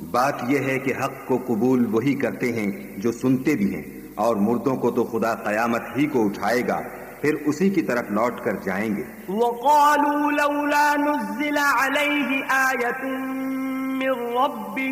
बात यह है कि हक को कबूल वही करते हैं जो सुनते भी हैं, और मुर्दों को तो खुदा कयामत ही को उठाएगा, फिर उसी की तरफ लौट कर जाएंगे। वक़ालू लौला नुज़्ज़िला अलैहि आयतुम मिर रब्बिही